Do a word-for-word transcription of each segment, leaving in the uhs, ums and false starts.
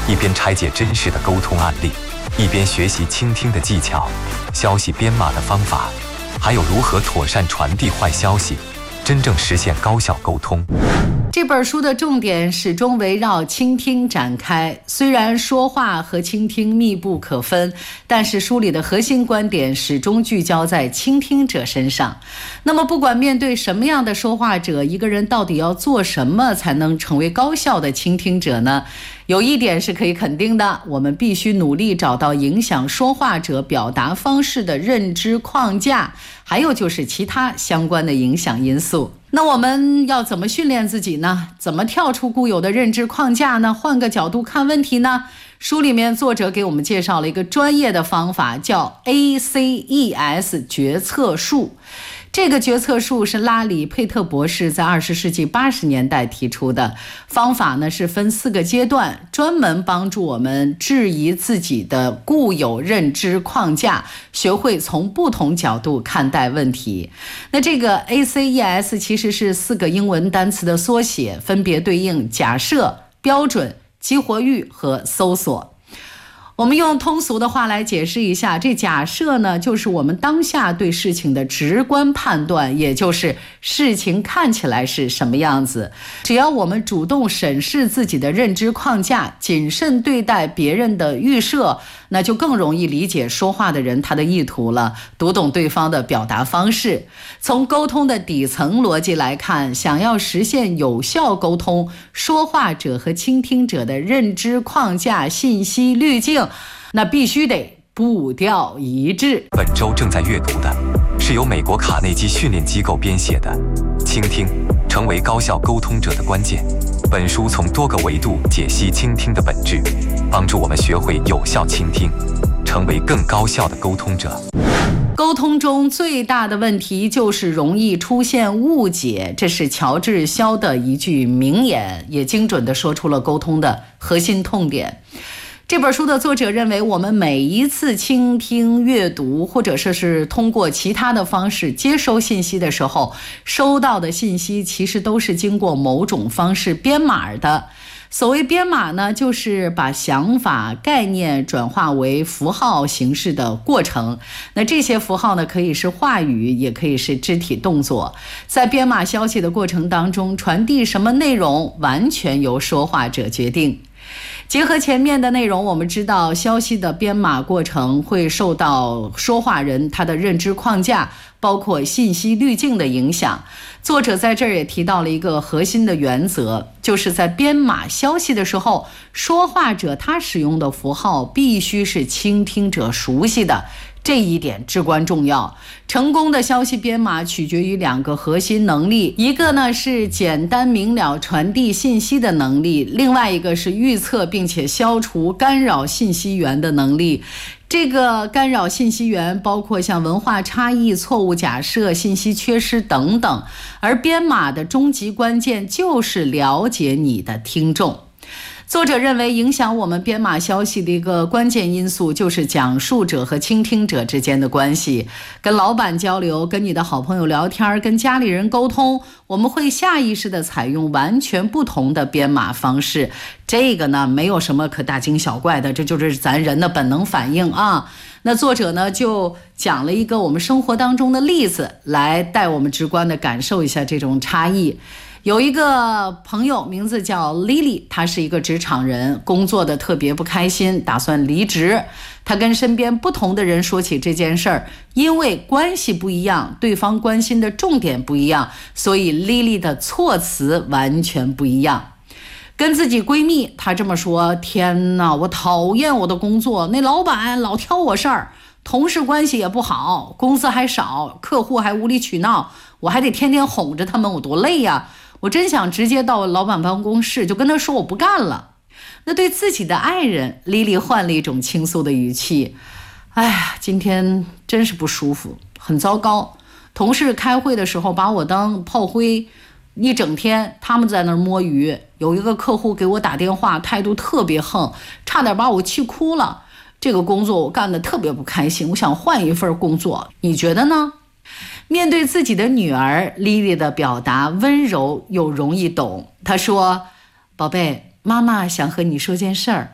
一边拆解真实的沟通案例，一边学习倾听的技巧、消息编码的方法，还有如何妥善传递坏消息，真正实现高效沟通。 这本书的重点始终围绕倾听展开，虽然说话和倾听密不可分，但是书里的核心观点始终聚焦在倾听者身上。那么不管面对什么样的说话者，一个人到底要做什么才能成为高效的倾听者呢？有一点是可以肯定的，我们必须努力找到影响说话者表达方式的认知框架，还有就是其他相关的影响因素。那我们要怎么训练自己呢？怎么跳出固有的认知框架呢？换个角度看问题呢？书里面作者给我们介绍了一个专业的方法，叫 A C E S 决策树。这个决策树是拉里·佩特博士在二十世纪八十年代提出的方法呢，是分四个阶段，专门帮助我们质疑自己的固有认知框架，学会从不同角度看待问题。那这个 A C E S 其实是四个英文单词的缩写，分别对应假设、标准、激活域和搜索。我们用通俗的话来解释一下，这假设呢，就是我们当下对事情的直观判断，也就是事情看起来是什么样子。只要我们主动审视自己的认知框架，谨慎对待别人的预设，那就更容易理解说话的人他的意图了，读懂对方的表达方式。从沟通的底层逻辑来看，想要实现有效沟通，说话者和倾听者的认知框架、信息滤镜，那必须得步调一致。 本周正在阅读的是由美国卡内基训练机构编写的《倾听：成为高效沟通者的关键》。本书从多个维度解析倾听的本质，帮助我们学会有效倾听，成为更高效的沟通者。 沟通中最大的问题就是容易出现误解，这是乔治·肖的一句名言，也精准地说出了沟通的核心痛点。这本书的作者认为，我们每一次倾听、阅读，或者说是通过其他的方式接收信息的时候，收到的信息其实都是经过某种方式编码的。所谓编码呢，就是把想法、概念转化为符号形式的过程。那这些符号呢，可以是话语，也可以是肢体动作。在编码消息的过程当中，传递什么内容，完全由说话者决定。结合前面的内容，我们知道消息的编码过程会受到说话人他的认知框架，包括信息滤镜的影响。作者在这儿也提到了一个核心的原则，就是在编码消息的时候，说话者他使用的符号必须是倾听者熟悉的，这一点至关重要。成功的消息编码取决于两个核心能力，一个呢是简单明了传递信息的能力，另外一个是预测并且消除干扰信息源的能力。这个干扰信息源包括像文化差异、错误假设、信息缺失等等，而编码的终极关键就是了解你的听众。作者认为，影响我们编码消息的一个关键因素就是讲述者和倾听者之间的关系。跟老板交流，跟你的好朋友聊天，跟家里人沟通，我们会下意识地采用完全不同的编码方式。这个呢，没有什么可大惊小怪的，这就是咱人的本能反应啊。那作者呢，就讲了一个我们生活当中的例子，来带我们直观地感受一下这种差异。有一个朋友名字叫 Lily， 她是一个职场人，工作的特别不开心，打算离职。她跟身边不同的人说起这件事儿，因为关系不一样，对方关心的重点不一样，所以 Lily 的措辞完全不一样。跟自己闺蜜，她这么说：天哪，我讨厌我的工作，那老板老挑我事儿，同事关系也不好，工资还少，客户还无理取闹，我还得天天哄着他们，我多累呀！我真想直接到老板办公室就跟他说我不干了。那对自己的爱人，莉莉换了一种倾诉的语气：哎呀，今天真是不舒服，很糟糕。同事开会的时候把我当炮灰，一整天他们在那儿摸鱼。有一个客户给我打电话，态度特别横，差点把我气哭了。这个工作我干得特别不开心，我想换一份工作，你觉得呢？面对自己的女儿，莉莉的表达温柔又容易懂。她说：宝贝，妈妈想和你说件事儿，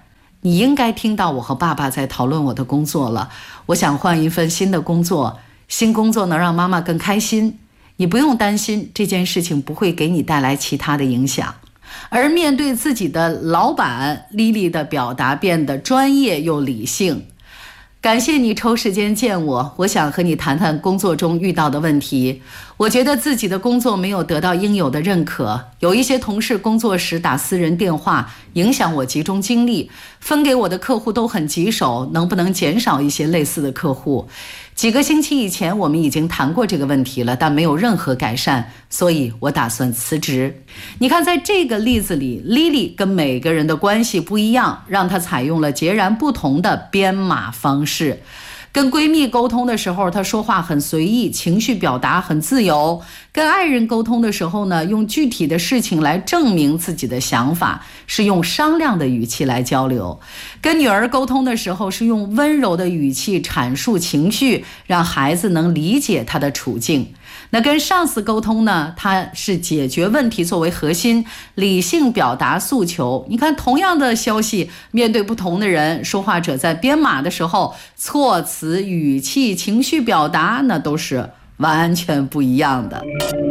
你应该听到我和爸爸在讨论我的工作了，我想换一份新的工作，新工作能让妈妈更开心，你不用担心，这件事情不会给你带来其他的影响。而面对自己的老板，莉莉的表达变得专业又理性。感谢你抽时间见我，我想和你谈谈工作中遇到的问题。我觉得自己的工作没有得到应有的认可，有一些同事工作时打私人电话，影响我集中精力，分给我的客户都很棘手，能不能减少一些类似的客户？几个星期以前我们已经谈过这个问题了，但没有任何改善，所以我打算辞职。你看，在这个例子里，莉莉跟每个人的关系不一样，让她采用了截然不同的编码方式。跟闺蜜沟通的时候，她说话很随意，情绪表达很自由；跟爱人沟通的时候呢，用具体的事情来证明自己的想法，是用商量的语气来交流；跟女儿沟通的时候，是用温柔的语气阐述情绪，让孩子能理解她的处境。那跟上司沟通呢，他是解决问题作为核心，理性表达诉求。你看，同样的消息，面对不同的人，说话者在编码的时候，措辞、语气、情绪表达，那都是完全不一样的。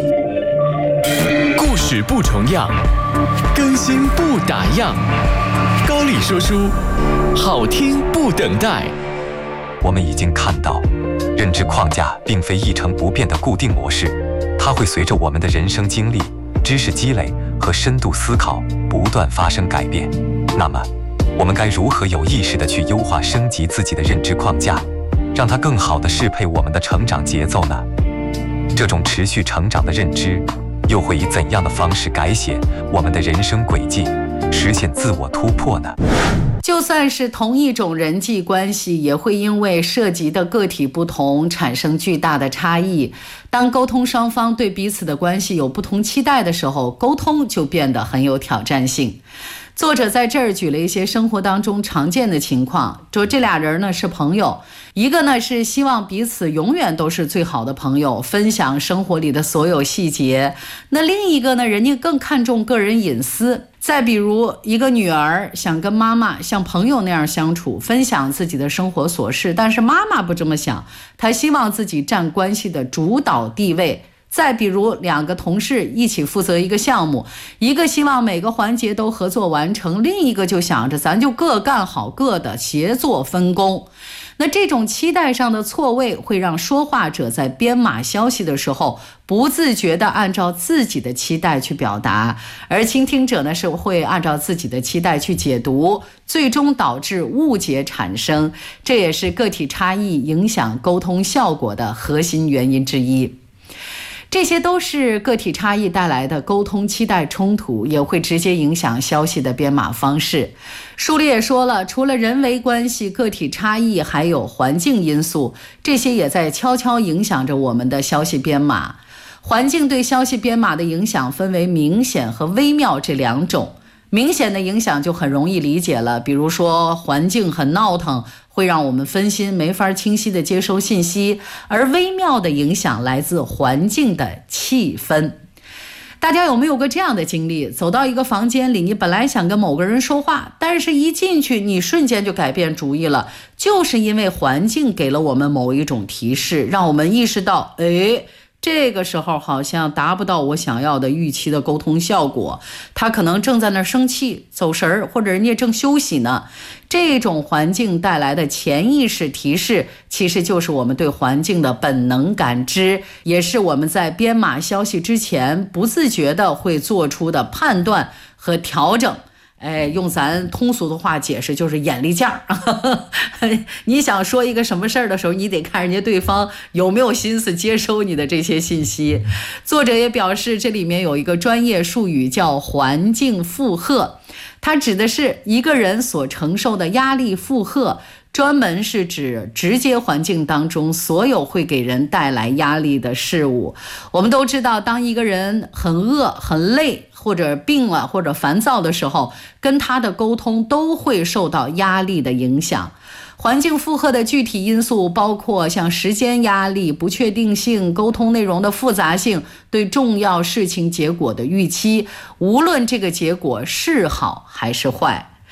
故事不重样，更新不打烊。高丽说书，好听不等待。 我们已经看到，认知框架并非一成不变的固定模式，它会随着我们的人生经历、知识积累和深度思考不断发生改变。那么，我们该如何有意识地去优化升级自己的认知框架，让它更好地适配我们的成长节奏呢？这种持续成长的认知，又会以怎样的方式改写我们的人生轨迹，实现自我突破呢？ 就算是同一种人际关系，也会因为涉及的个体不同，产生巨大的差异。当沟通双方对彼此的关系有不同期待的时候，沟通就变得很有挑战性。作者在这儿举了一些生活当中常见的情况，说这俩人呢是朋友，一个呢是希望彼此永远都是最好的朋友，分享生活里的所有细节，那另一个呢，人家更看重个人隐私。再比如，一个女儿想跟妈妈像朋友那样相处，分享自己的生活琐事，但是妈妈不这么想，她希望自己占关系的主导地位。再比如，两个同事一起负责一个项目，一个希望每个环节都合作完成，另一个就想着咱就各干好各的，协作分工。那这种期待上的错位，会让说话者在编码消息的时候不自觉地按照自己的期待去表达，而倾听者呢是会按照自己的期待去解读，最终导致误解产生。这也是个体差异影响沟通效果的核心原因之一。这些都是个体差异带来的沟通期待冲突，也会直接影响消息的编码方式。书里也说了，除了人为关系、个体差异，还有环境因素，这些也在悄悄影响着我们的消息编码。环境对消息编码的影响分为明显和微妙这两种。明显的影响就很容易理解了，比如说环境很闹腾，会让我们分心，没法清晰地接收信息，而微妙的影响来自环境的气氛。大家有没有过这样的经历？走到一个房间里，你本来想跟某个人说话，但是一进去你瞬间就改变主意了，就是因为环境给了我们某一种提示，让我们意识到，诶，这个时候好像达不到我想要的预期的沟通效果，他可能正在那生气走神儿，或者人家正休息呢。这种环境带来的潜意识提示，其实就是我们对环境的本能感知，也是我们在编码消息之前不自觉的会做出的判断和调整。哎，用咱通俗的话解释，就是眼力劲儿。你想说一个什么事儿的时候，你得看人家对方有没有心思接收你的这些信息。作者也表示，这里面有一个专业术语叫环境负荷，它指的是一个人所承受的压力负荷，专门是指直接环境当中所有会给人带来压力的事物。我们都知道，当一个人很饿、很累，或者病了，或者烦躁的时候，跟他的沟通都会受到压力的影响。环境负荷的具体因素包括像时间压力、不确定性、沟通内容的复杂性、对重要事情结果的预期，无论这个结果是好还是坏。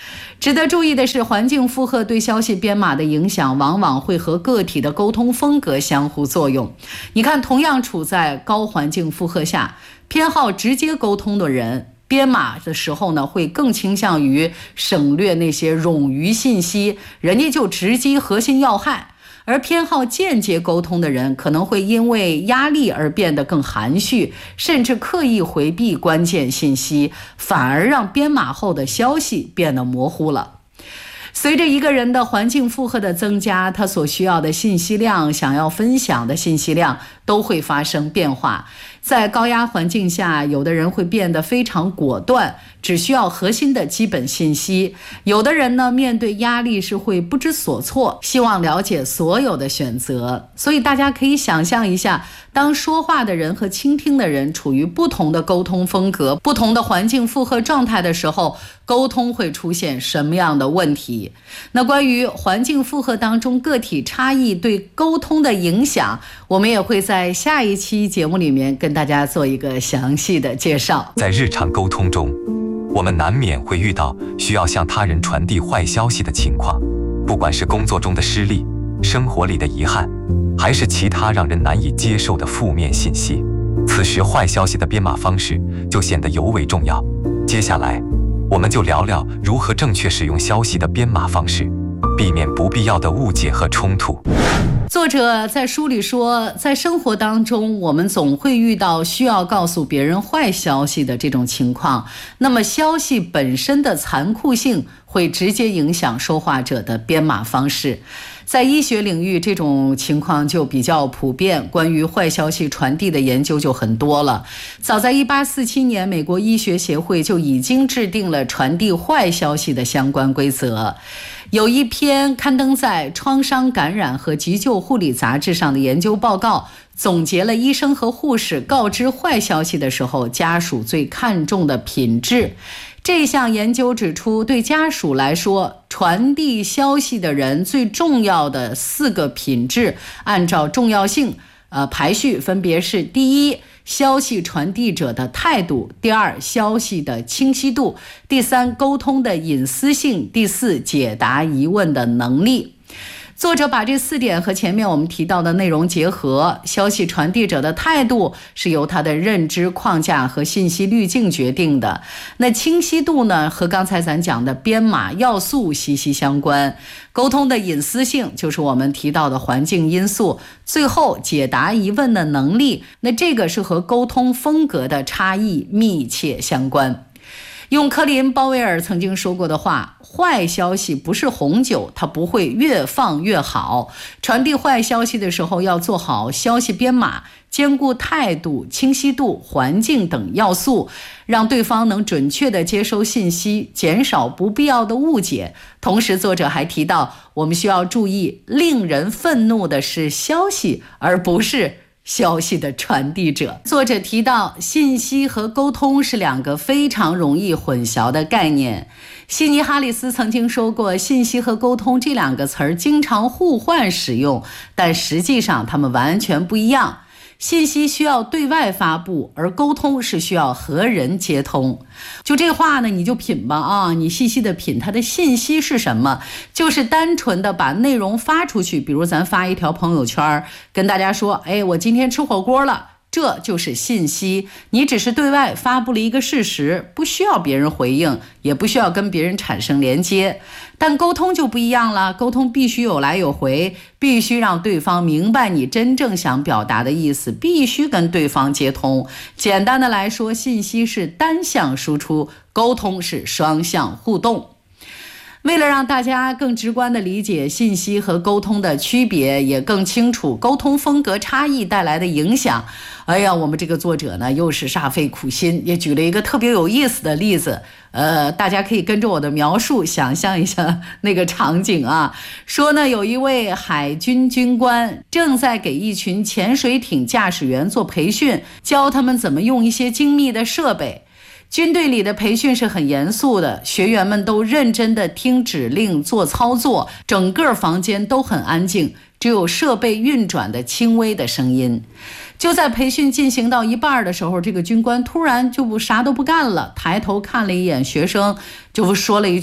值得注意的是，环境负荷对消息编码的影响往往会和个体的沟通风格相互作用。你看，同样处在高环境负荷下，偏好直接沟通的人编码的时候呢，会更倾向于省略那些冗余信息，人家就直击核心要害。而偏好间接沟通的人可能会因为压力而变得更含蓄，甚至刻意回避关键信息，反而让编码后的消息变得模糊了。随着一个人的环境负荷的增加，他所需要的信息量、想要分享的信息量都会发生变化。在高压环境下，有的人会变得非常果断，只需要核心的基本信息；有的人呢，面对压力是会不知所措，希望了解所有的选择。所以大家可以想象一下，当说话的人和倾听的人处于不同的沟通风格、不同的环境负荷状态的时候，沟通会出现什么样的问题？那关于环境负荷当中个体差异对沟通的影响，我们也会在下一期节目里面跟大家做一个详细的介绍。 在日常沟通中，我们难免会遇到需要向他人传递坏消息的情况，不管是工作中的失利、生活里的遗憾，还是其他让人难以接受的负面信息，此时坏消息的编码方式就显得尤为重要。接下来我们就聊聊如何正确使用消息的编码方式，避免不必要的误解和冲突。 作者在书里说，在生活当中，我们总会遇到需要告诉别人坏消息的这种情况，那么消息本身的残酷性会直接影响说话者的编码方式。在医学领域，这种情况就比较普遍，关于坏消息传递的研究就很多了。早在一八四七年，美国医学协会就已经制定了传递坏消息的相关规则。有一篇刊登在《创伤感染和急救护理杂志》上的研究报告，总结了医生和护士告知坏消息的时候，家属最看重的品质。这项研究指出，对家属来说，传递消息的人最重要的四个品质，按照重要性呃排序，分别是：第一，消息传递者的态度；第二，消息的清晰度；第三，沟通的隐私性；第四，解答疑问的能力。作者把这四点和前面我们提到的内容结合，消息传递者的态度是由他的认知框架和信息滤镜决定的。那清晰度呢，和刚才咱讲的编码要素息息相关。沟通的隐私性就是我们提到的环境因素。最后，解答疑问的能力，那这个是和沟通风格的差异密切相关。用科林·鲍威尔曾经说过的话，坏消息不是红酒，它不会越放越好。传递坏消息的时候，要做好消息编码，兼顾态度、清晰度、环境等要素，让对方能准确地接收信息，减少不必要的误解。同时，作者还提到，我们需要注意，令人愤怒的是消息，而不是消息的传递者。作者提到，信息和沟通是两个非常容易混淆的概念。悉尼·哈里斯曾经说过，信息和沟通这两个词儿经常互换使用，但实际上它们完全不一样。信息需要对外发布，而沟通是需要和人接通。就这话呢，你就品吧啊，你细细的品它的信息是什么，就是单纯的把内容发出去。比如咱发一条朋友圈，跟大家说，哎，我今天吃火锅了。这就是信息，你只是对外发布了一个事实，不需要别人回应，也不需要跟别人产生连接。但沟通就不一样了，沟通必须有来有回，必须让对方明白你真正想表达的意思，必须跟对方接通。简单的来说，信息是单向输出，沟通是双向互动。为了让大家更直观地理解信息和沟通的区别，也更清楚沟通风格差异带来的影响，哎呀，我们这个作者呢又是煞费苦心，也举了一个特别有意思的例子。呃，大家可以跟着我的描述想象一下那个场景啊。说呢，有一位海军军官正在给一群潜水艇驾驶员做培训，教他们怎么用一些精密的设备。军队里的培训是很严肃的，学员们都认真地听指令做操作，整个房间都很安静，只有设备运转的轻微的声音。就在培训进行到一半的时候，这个军官突然就不啥都不干了，抬头看了一眼学生，就说了一句：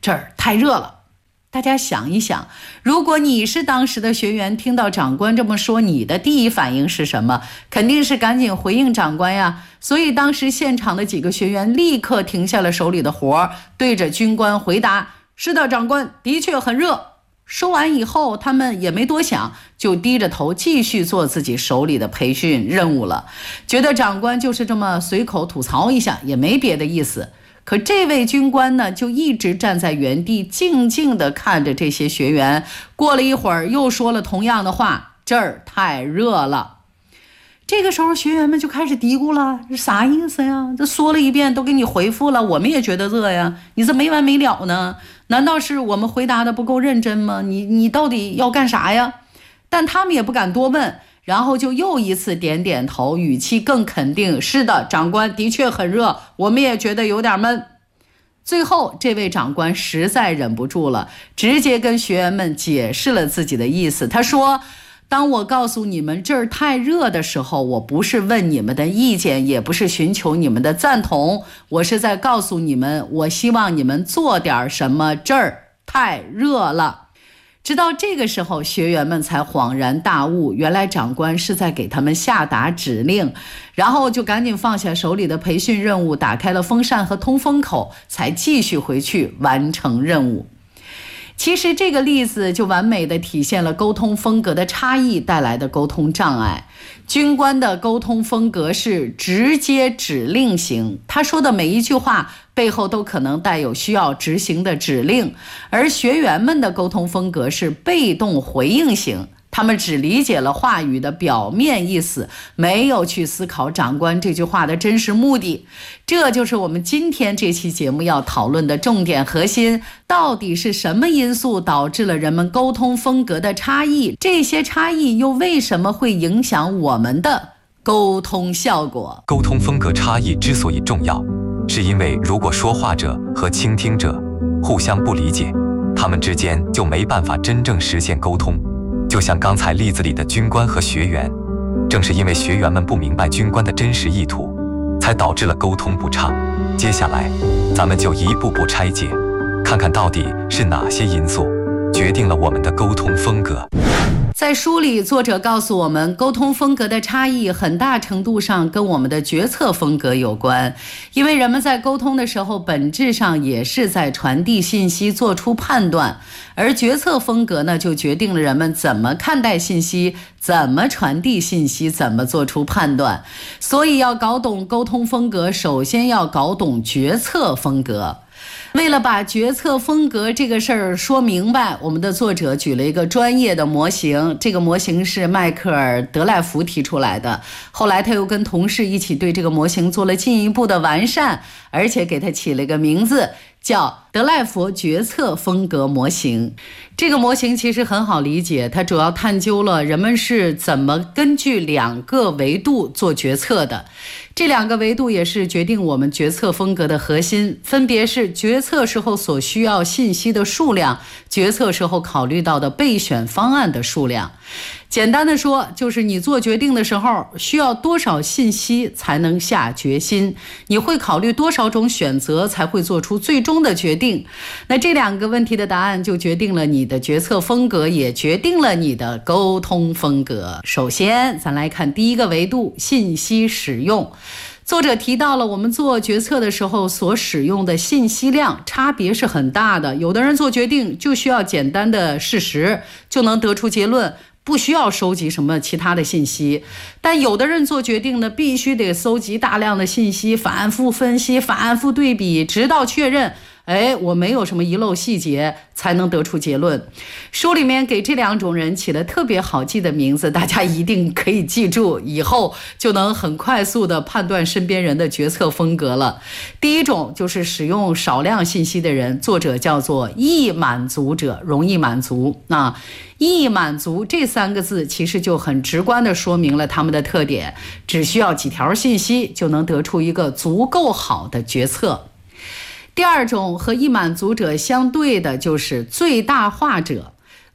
这儿太热了。大家想一想，如果你是当时的学员，听到长官这么说，你的第一反应是什么？肯定是赶紧回应长官呀。所以当时现场的几个学员立刻停下了手里的活，对着军官回答：是的，长官，的确很热。说完以后，他们也没多想，就低着头继续做自己手里的培训任务了，觉得长官就是这么随口吐槽一下，也没别的意思。可这位军官呢，就一直站在原地，静静地看着这些学员。过了一会儿，又说了同样的话：这儿太热了。这个时候，学员们就开始嘀咕了：这啥意思呀？这说了一遍，都给你回复了，我们也觉得热呀，你这没完没了呢？难道是我们回答的不够认真吗？你你到底要干啥呀？但他们也不敢多问，然后就又一次点点头，语气更肯定：是的，长官，的确很热，我们也觉得有点闷。最后这位长官实在忍不住了，直接跟学员们解释了自己的意思。他说：当我告诉你们这儿太热的时候，我不是问你们的意见，也不是寻求你们的赞同，我是在告诉你们，我希望你们做点什么，这儿太热了。直到这个时候，学员们才恍然大悟，原来长官是在给他们下达指令，然后就赶紧放下手里的培训任务，打开了风扇和通风口，才继续回去完成任务。其实这个例子就完美的体现了沟通风格的差异带来的沟通障碍。军官的沟通风格是直接指令型，他说的每一句话背后都可能带有需要执行的指令，而学员们的沟通风格是被动回应型，他们只理解了话语的表面意思，没有去思考长官这句话的真实目的。这就是我们今天这期节目要讨论的重点核心，到底是什么因素导致了人们沟通风格的差异？这些差异又为什么会影响我们的沟通效果？ 沟通风格差异之所以重要，是因为如果说话者和倾听者互相不理解，他们之间就没办法真正实现沟通。就像刚才例子里的军官和学员，正是因为学员们不明白军官的真实意图，才导致了沟通不畅。接下来咱们就一步步拆解，看看到底是哪些因素决定了我们的沟通风格。 在书里，作者告诉我们，沟通风格的差异很大程度上跟我们的决策风格有关，因为人们在沟通的时候，本质上也是在传递信息，做出判断，而决策风格呢，就决定了人们怎么看待信息，怎么传递信息，怎么做出判断。所以要搞懂沟通风格，首先要搞懂决策风格。为了把决策风格这个事儿说明白，我们的作者举了一个专业的模型，这个模型是迈克尔·德赖福提出来的，后来他又跟同事一起对这个模型做了进一步的完善，而且给他起了个名字，叫德赖福决策风格模型。这个模型其实很好理解，它主要探究了人们是怎么根据两个维度做决策的。这两个维度也是决定我们决策风格的核心，分别是决策时候所需要信息的数量，决策时候考虑到的备选方案的数量。简单的说，就是你做决定的时候需要多少信息才能下决心，你会考虑多少种选择才会做出最终的决定。那这两个问题的答案就决定了你的决策风格，也决定了你的沟通风格。首先咱来看第一个维度，信息使用。作者提到了我们做决策的时候所使用的信息量差别是很大的，有的人做决定就需要简单的事实就能得出结论，不需要收集什么其他的信息，但有的人做决定呢，必须得搜集大量的信息，反复分析，反复对比，直到确认哎，我没有什么遗漏细节，才能得出结论。书里面给这两种人起了特别好记的名字，大家一定可以记住，以后就能很快速的判断身边人的决策风格了。第一种就是使用少量信息的人，作者叫做易满足者，容易满足。那易满足这三个字其实就很直观的说明了他们的特点，只需要几条信息就能得出一个足够好的决策。第二种和易满足者相对的就是最大化者。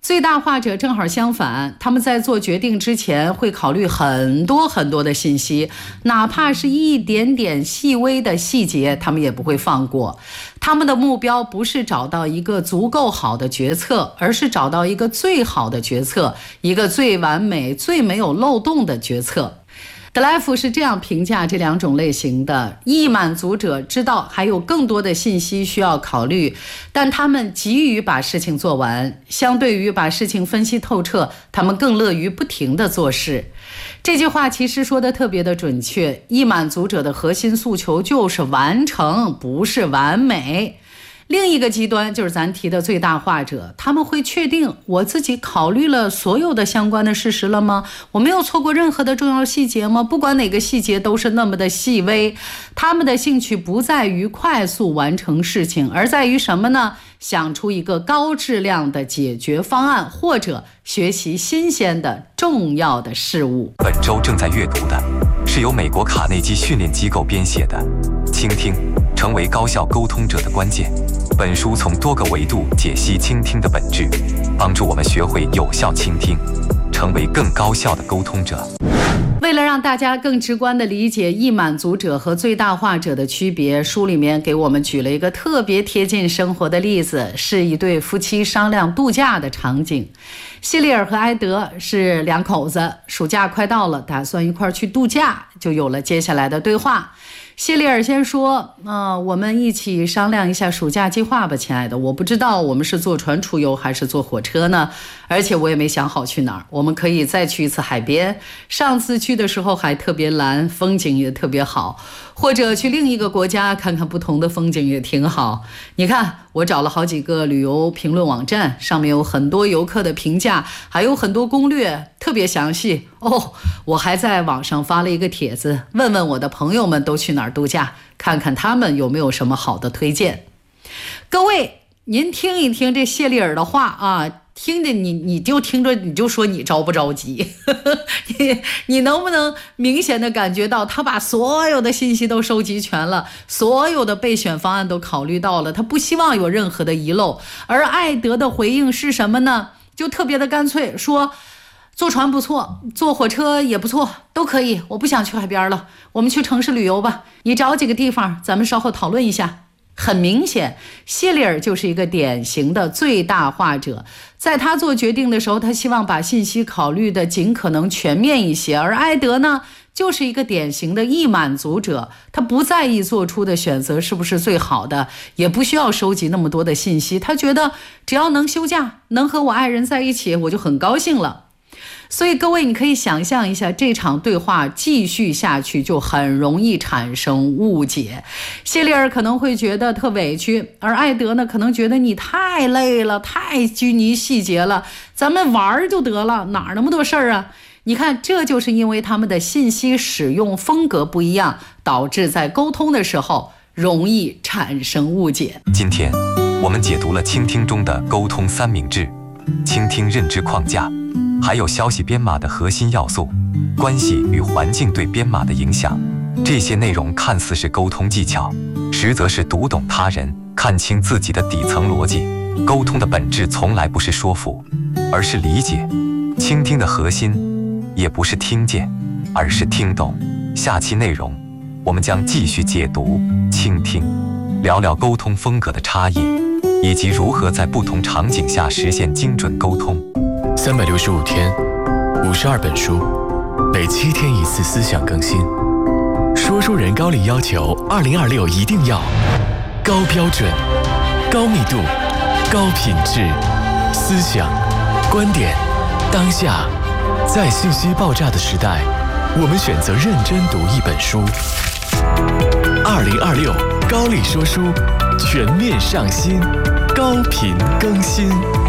最大化者正好相反，他们在做决定之前会考虑很多很多的信息，哪怕是一点点细微的细节，他们也不会放过。他们的目标不是找到一个足够好的决策，而是找到一个最好的决策，一个最完美、最没有漏洞的决策。德莱夫是这样评价这两种类型的：易满足者知道还有更多的信息需要考虑，但他们急于把事情做完，相对于把事情分析透彻，他们更乐于不停地做事。这句话其实说的特别的准确，易满足者的核心诉求就是完成，不是完美。另一个极端就是咱提的最大化者，他们会确定我自己考虑了所有的相关的事实了吗？我没有错过任何的重要细节吗？不管哪个细节都是那么的细微。他们的兴趣不在于快速完成事情，而在于什么呢？想出一个高质量的解决方案，或者学习新鲜的重要的事物。 本周正在阅读的是由美国卡内基训练机构编写的《倾听：成为高效沟通者的关键》。本书从多个维度解析倾听的本质，帮助我们学会有效倾听，成为更高效的沟通者。 为了让大家更直观地理解易满足者和最大化者的区别，书里面给我们举了一个特别贴近生活的例子，是一对夫妻商量度假的场景。谢利尔和埃德是两口子，暑假快到了，打算一块儿去度假，就有了接下来的对话。谢利尔先说，呃，我们一起商量一下暑假计划吧，亲爱的。我不知道我们是坐船出游还是坐火车呢，而且我也没想好去哪儿。我们可以再去一次海边，上次去的时候还特别蓝，风景也特别好，或者去另一个国家看看不同的风景也挺好。你看，我找了好几个旅游评论网站，上面有很多游客的评价，还有很多攻略，特别详细哦。我还在网上发了一个帖子，问问我的朋友们都去哪儿度假，看看他们有没有什么好的推荐。各位，您听一听这谢利尔的话啊，听着你你就听着你就说你着不着急你你能不能明显的感觉到他把所有的信息都收集全了，所有的备选方案都考虑到了，他不希望有任何的遗漏。而艾德的回应是什么呢？就特别的干脆，说坐船不错，坐火车也不错，都可以，我不想去海边了，我们去城市旅游吧，你找几个地方，咱们稍后讨论一下。很明显，谢利尔就是一个典型的最大化者，在他做决定的时候，他希望把信息考虑的尽可能全面一些。而埃德呢，就是一个典型的易满足者，他不在意做出的选择是不是最好的，也不需要收集那么多的信息，他觉得只要能休假，能和我爱人在一起，我就很高兴了。所以各位，你可以想象一下，这场对话继续下去就很容易产生误解。谢利尔可能会觉得特委屈，而艾德呢可能觉得你太累了，太拘泥细节了，咱们玩就得了，哪那么多事儿啊。你看，这就是因为他们的信息使用风格不一样，导致在沟通的时候容易产生误解。 今天我们解读了倾听中的沟通三明治，倾听认知框架，还有消息编码的核心要素，关系与环境对编码的影响。这些内容看似是沟通技巧，实则是读懂他人，看清自己的底层逻辑。沟通的本质从来不是说服，而是理解。倾听的核心也不是听见，而是听懂。下期内容我们将继续解读倾听，聊聊沟通风格的差异，以及如何在不同场景下实现精准沟通。 三百六十五天，五十二本书，每七天一次思想更新。说书人高力要求，二零二六一定要高标准、高密度、高品质，思想、观点，当下，在信息爆炸的时代，我们选择认真读一本书。二零二六高力说书全面上新，高频更新。